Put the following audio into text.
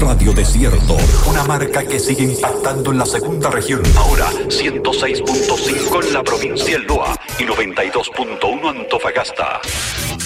Radio Desierto, una marca que sigue impactando en la segunda región. Ahora 106.5 en la provincia del Loa y 92.1 Antofagasta.